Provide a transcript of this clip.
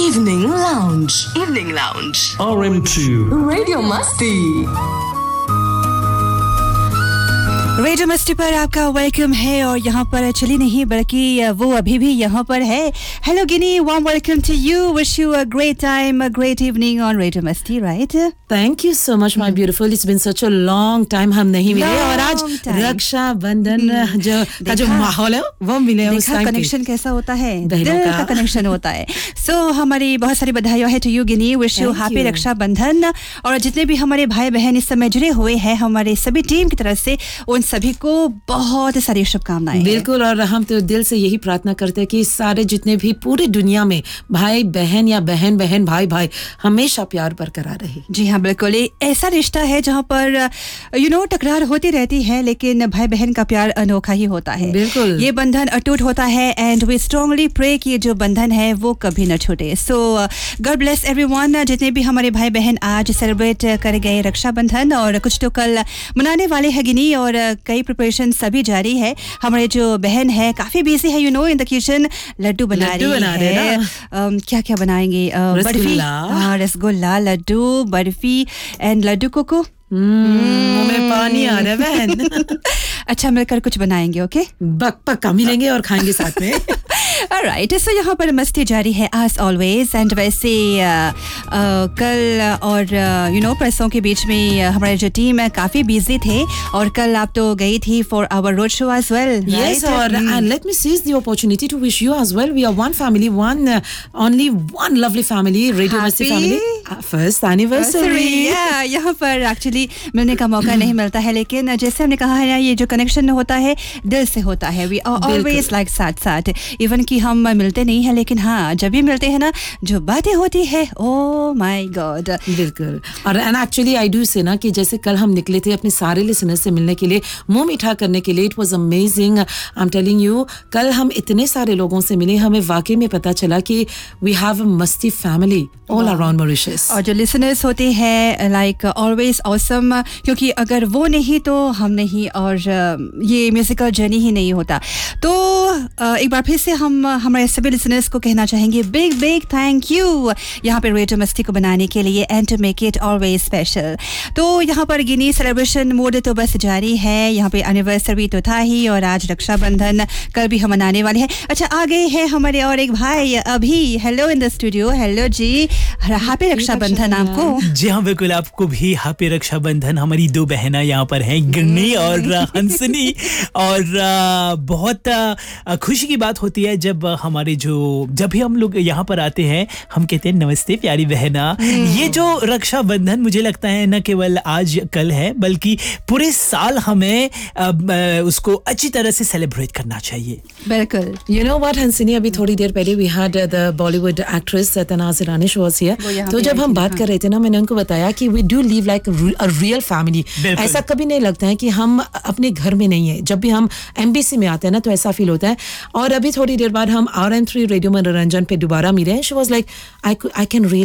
Evening Lounge. Evening Lounge. RM2. Radio Masti. Radio मस्ती पर आपका वेलकम है और यहाँ पर चली नहीं बल्कि वो अभी भी यहाँ पर है. Hello Guinea, warm welcome to you. Wish you a great time, a great evening on radio मस्ती, right? Thank you so much my beautiful. It's been such a long time हम नहीं मिले और आज रक्षाबंधन जो माहौल है वो मिले. देखा कनेक्शन कैसा होता है, दिल का कनेक्शन होता है. सो हमारी बहुत सारी बधाइयाँ है to you Guinea. Wish you happy Rakshabandhan. और जितने भी हमारे भाई बहन इस समय जुड़े हुए हैं हमारे सभी टीम की तरफ से उन सभी को बहुत सारी शुभकामनाएं. बिल्कुल. और हम तो दिल से यही प्रार्थना करते हैं कि सारे जितने भी पूरी दुनिया में भाई बहन या बहन बहन भाई भाई हमेशा प्यार बरकरार रहे. जी हाँ, बिल्कुल. ऐसा रिश्ता है जहाँ पर टकरार होती रहती है लेकिन भाई बहन का प्यार अनोखा ही होता है. बिल्कुल. ये बंधन अटूट होता है एंड वी स्ट्रांगली प्रे कि ये जो बंधन है वो कभी न छूटे. सो गॉड ब्लेस एवरीवन. जितने भी हमारे भाई बहन आज सेलिब्रेट कर गए रक्षाबंधन और कुछ तो कल मनाने वाले हैं गिनी. और कई प्रिपरेशन सभी जारी है. हमारे जो बहन है काफी बिजी है इन द किचन. लड्डू बना रही है. क्या क्या बनाएंगे? Barfi, rasgulla, Laddu, barfi and Laddu cocoa. मुंह में पानी आ रहा है बहन. अच्छा, मिलकर कुछ बनाएंगे. ओके, पक्का मिलेंगे और खाएंगे साथ में. राइट. सो यहाँ पर मस्ती जारी है एज ऑलवेज. एंड वैसे कल और परसों के बीच में हमारी जो टीम है काफी बिजी थे और कल आप तो गई थी for our road show as well. Yes, and let me seize the opportunity to wish you as well. We are one family, only one lovely family, Radio Masti family. First anniversary. Yeah, यहाँ पर actually मिलने का मौका नहीं मिलता है लेकिन जैसे हमने कहा है ना, ये जो कनेक्शन होता है दिल से होता है. We are always like साथ इवन कि हम मिलते नहीं हैं लेकिन हाँ जब भी मिलते हैं ना जो बातें होती है, ओ माय गॉड. बिल्कुल. और एंड एक्चुअली आई डू से ना कि जैसे कल हम निकले थे अपने सारे लिसनर्स से मिलने के लिए, मुंह मीठा करने के लिए. It was amazing. I am telling you, कल हम इतने सारे लोगों से मिले, हमें वाकई में पता चला कि वी हैव अ मस्ती फैमिली ऑल अराउंड मॉरिशस. और जो लिसनर्स होते हैं लाइक ऑलवेज ऑसम, क्योंकि अगर वो नहीं तो हम नहीं और ये म्यूजिकल जर्नी ही नहीं होता. तो एक बार फिर से हम हमारे सभी लिसनर्स को कहना चाहेंगे बिग बिग थैंक यू यहाँ पे रेडियो मस्ती को बनाने के लिए and to make it always special. तो यहाँ पर गिनी सेलिब्रेशन मोड तो बस जारी है. यहाँ पे एनिवर्सरी तो था ही और आज रक्षाबंधन कल भी हम मनाने वाले हैं. अच्छा, आ गए हैं हमारे और एक भाई अभी. Hello in the studio. Hello ji, happy Rakshabandhan आपको. जी हाँ, बिल्कुल आपको भी हैप्पी रक्षाबंधन. हमारी दो बहना यहाँ पर हैं, गिन्नी और हंसनी. और बहुत खुशी की बात होती है जब भी हम लोग यहाँ पर आते हैं हम कहते हैं नमस्ते प्यारी बहना. ये जो रक्षाबंधन मुझे लगता है न केवल आज कल है बल्कि पूरे साल हमें उसको अच्छी तरह से सेलिब्रेट करना चाहिए. बिल्कुल. यू नो व्हाट हंसनी, अभी थोड़ी देर पहले we had the Bollywood actress तनाज़ Irani show was here. तो जब हम बात कर रहे थे ना, मैंने उनको बताया कि we do live like a real family. ऐसा कभी नहीं लगता है कि हम अपने घर में नहीं है. जब भी हम एमबीसी में आते हैं ना तो ऐसा फील होता है. और अभी थोड़ी देर बाद हम RM3 रेडियो मनोरंजन पे दोबारा मिले. She was like I can